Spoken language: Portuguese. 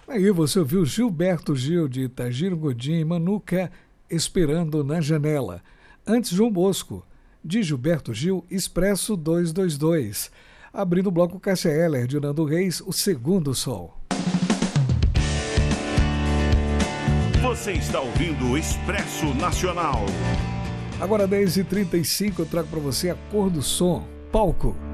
Aí você ouviu Gilberto Gil de Tagiro Godinho e Manuca Esperando na Janela. Antes, João Bosco, de Gilberto Gil, Expresso 222. Abrindo o bloco Cássia Eller de Nando Reis, O Segundo Sol. Você está ouvindo o Expresso Nacional. Agora 10h35 eu trago para você a cor do som, palco.